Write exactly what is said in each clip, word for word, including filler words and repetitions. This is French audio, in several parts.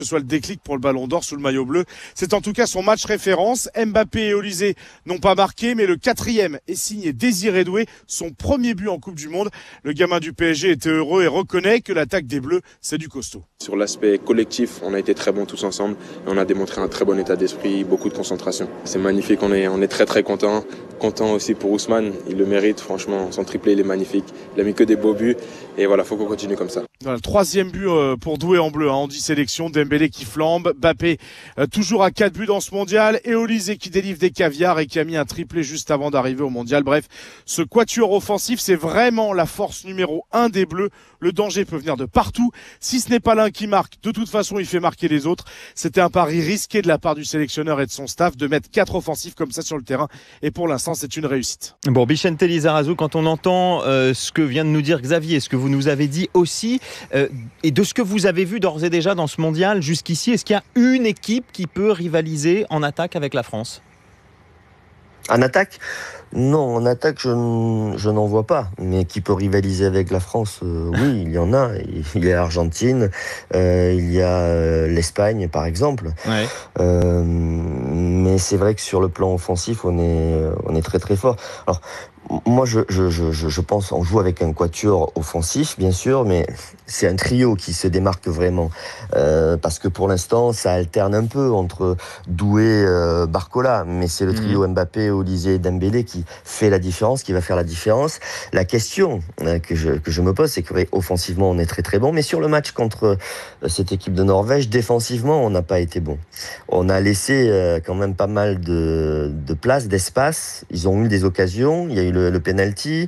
ce soit le déclic pour le Ballon d'Or sous le maillot bleu. C'est en tout cas son match référence. Mbappé et Olysée n'ont pas marqué, mais le quatrième est signé Désiré Doué, son premier but en Coupe du Monde. Le gamin du P S G était heureux et reconnaît que l'attaque des Bleus, c'est du costaud. Sur l'aspect collectif, on a été très bons tous ensemble et on a démontré un très bon état d'esprit, beaucoup de concentration. C'est magnifique, on est, on est très très content. Content aussi pour Ousmane, il le mérite, franchement, son triplé il est magnifique. Il a mis que des beaux buts et voilà, faut qu'on continue comme ça. Voilà, le troisième but pour Doué en bleu, hein, en dix sélections, Dembélé qui flambe, Mbappé euh, toujours à quatre buts dans ce mondial et Olysée qui délivre des caviars et qui a mis un triplé juste avant d'arriver au mondial. Bref, ce quatuor offensif, c'est vraiment la force numéro un des Bleus. Le danger peut venir de partout. Si ce n'est pas l'un qui marque, de toute façon, il fait marquer les autres. C'était un pari risqué de la part du sélectionneur et de son staff de mettre quatre offensifs comme ça sur le terrain. Et pour l'instant, c'est une réussite. Bon, Bichente Lizarazu, quand on entend euh, ce que vient de nous dire Xavier, ce que vous nous avez dit aussi, euh, et de ce que vous avez vu d'ores et déjà dans ce mondial jusqu'ici, est-ce qu'il y a une équipe qui peut rivaliser en attaque avec la France ? En attaque ? Non, en attaque, je, je n'en vois pas. Mais qui peut rivaliser avec la France ? euh, Oui, il y en a. Il y a l'Argentine, euh, il y a euh, l'Espagne, par exemple. Ouais. Euh, mais c'est vrai que sur le plan offensif, on est, on est très très fort. Alors, moi, je, je, je, je pense on joue avec un quatuor offensif, bien sûr, mais c'est un trio qui se démarque vraiment. Euh, parce que pour l'instant, ça alterne un peu entre Doué, euh, Barcola, mais c'est le trio mmh. Mbappé, Olysée et Dembélé qui fait la différence, qui va faire la différence. La question euh, que, je, que je me pose, c'est que ouais, offensivement, on est très très bon, mais sur le match contre euh, cette équipe de Norvège, défensivement, on n'a pas été bon. On a laissé euh, quand même pas mal de, de place, d'espace. Ils ont eu des occasions, il y a eu le, le penalty,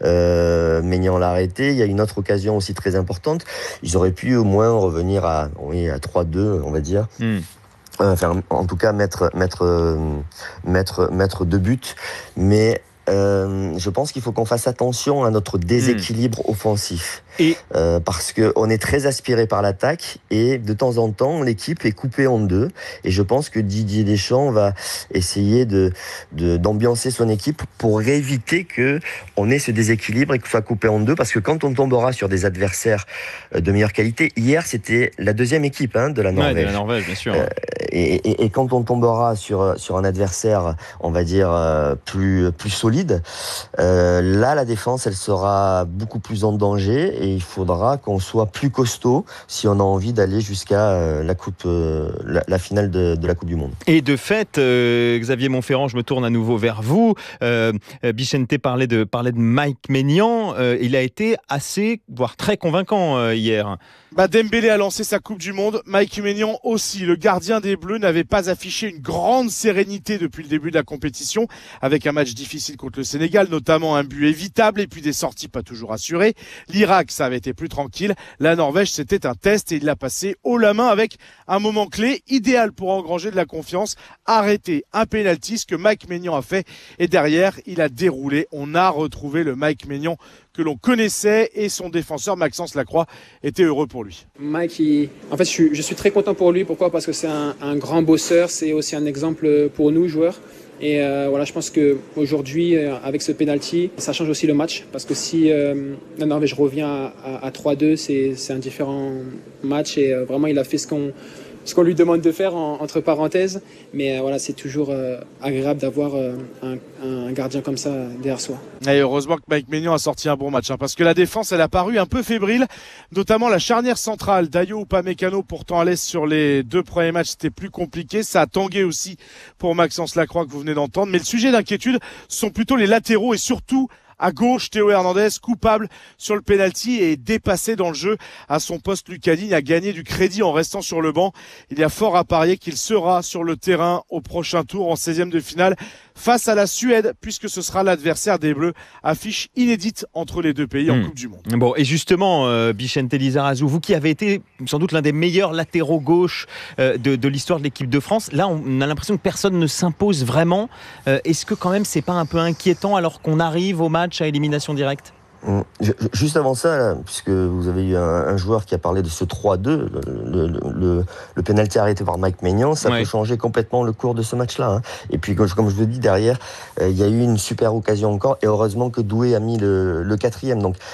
euh, Maignan l'a arrêté, il y a une autre occasion aussi très importante. Ils auraient pu au moins revenir à, oui, à trois deux, on va dire. Mm. Enfin, en tout cas, mettre, mettre, mettre, mettre deux buts. Mais euh, je pense qu'il faut qu'on fasse attention à notre déséquilibre mmh. offensif. Et euh, parce qu'on est très aspiré par l'attaque et de temps en temps, l'équipe est coupée en deux. Et je pense que Didier Deschamps va essayer de, de, d'ambiancer son équipe pour éviter qu'on ait ce déséquilibre et que soit coupé en deux. Parce que quand on tombera sur des adversaires de meilleure qualité, hier c'était la deuxième équipe hein, de la Norvège. Ouais, de la Norvège, bien sûr. Euh, et, et, et quand on tombera sur, sur un adversaire, on va dire, plus, plus solide, euh, là la défense elle sera beaucoup plus en danger. Et il faudra qu'on soit plus costaud si on a envie d'aller jusqu'à euh, la coupe, euh, la, la finale de, de la Coupe du Monde. Et de fait, euh, Xavier Montferrand, je me tourne à nouveau vers vous. Euh, Bichente parlait de, parlait de Mike Maignan. Euh, il a été assez, voire très convaincant euh, hier. Bah Dembélé a lancé sa Coupe du Monde, Mike Maignan aussi. Le gardien des Bleus n'avait pas affiché une grande sérénité depuis le début de la compétition, avec un match difficile contre le Sénégal, notamment un but évitable et puis des sorties pas toujours assurées. L'Irak, ça avait été plus tranquille. La Norvège, c'était un test et il l'a passé haut la main avec un moment clé, idéal pour engranger de la confiance, arrêter un pénalty, ce que Mike Maignan a fait. Et derrière, il a déroulé. On a retrouvé le Mike Maignan que l'on connaissait et son défenseur Maxence Lacroix était heureux pour lui. Mike, il... en fait, je suis, je suis très content pour lui. Pourquoi ? Parce que c'est un, un grand bosseur, c'est aussi un exemple pour nous joueurs. Et euh, voilà, je pense qu'aujourd'hui, euh, avec ce penalty, ça change aussi le match. Parce que si euh, la Norvège revient à, à, à trois deux, c'est, c'est un différent match. Et euh, vraiment, il a fait ce qu'on, ce qu'on lui demande de faire, en, entre parenthèses. Mais euh, voilà, c'est toujours euh, agréable d'avoir euh, un, un gardien comme ça derrière soi. Et heureusement que Mike Maignan a sorti un bon match. Hein, parce que la défense, elle a paru un peu fébrile. Notamment la charnière centrale. Dayo Upamecano, pourtant à l'aise sur les deux premiers matchs, c'était plus compliqué. Ça a tangué aussi pour Maxence Lacroix que vous venez d'entendre. Mais le sujet d'inquiétude sont plutôt les latéraux et surtout à gauche, Théo Hernandez, coupable sur le penalty et dépassé dans le jeu. À son poste, Lucas Digne a gagné du crédit en restant sur le banc. Il y a fort à parier qu'il sera sur le terrain au prochain tour en seizième de finale face à la Suède, puisque ce sera l'adversaire des Bleus. Affiche inédite entre les deux pays en mmh. Coupe du Monde. Bon, et justement, euh, Bichente Lizarazu, vous qui avez été sans doute l'un des meilleurs latéraux gauche euh, de, de l'histoire de l'équipe de France, là on a l'impression que personne ne s'impose vraiment. Euh, est-ce que quand même c'est pas un peu inquiétant alors qu'on arrive au match à élimination directe ? Juste avant ça, là, puisque vous avez eu un, un joueur qui a parlé de ce trois deux, le, le, le, le pénalty arrêté par Mike Maignan, ça ouais. peut changer complètement le cours de ce match-là. Hein. Et puis, comme je vous le dis, derrière, il euh, y a eu une super occasion encore, et heureusement que Doué a mis le, le quatrième. Donc,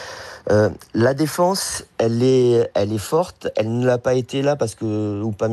Euh, la défense, elle est, elle est forte. Elle ne l'a pas été là parce que Upamecano